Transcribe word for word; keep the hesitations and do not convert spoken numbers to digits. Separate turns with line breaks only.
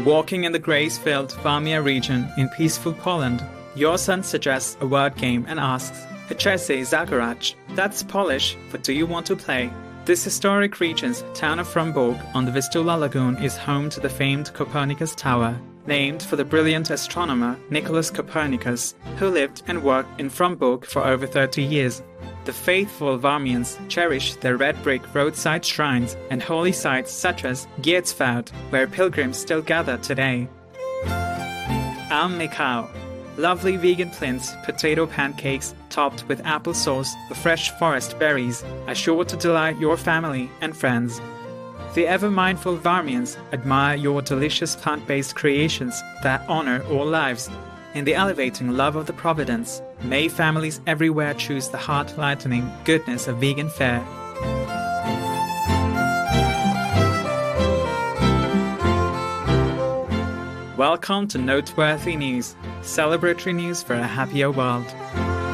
Walking in the grace-filled Warmia region in peaceful Poland, your son suggests a word game and asks, "Chcecie zagrać?" That's Polish for "Do you want to play?" This historic region's town of Frombork on the Vistula Lagoon is home to the famed Copernicus Tower, named for the brilliant astronomer Nicholas Copernicus, who lived and worked in Frombork for over thirty years. The faithful Warmians cherish their red brick roadside shrines and holy sites such as Giersfeld, where pilgrims still gather today. Am Mikau. Lovely vegan plinths, potato pancakes topped with applesauce or fresh forest berries are sure to delight your family and friends. The ever-mindful Warmians admire your delicious plant-based creations that honor all lives. In the elevating love of the Providence, may families everywhere choose the heart-lightening goodness of vegan fare. Welcome to Noteworthy News, celebratory news for a happier world.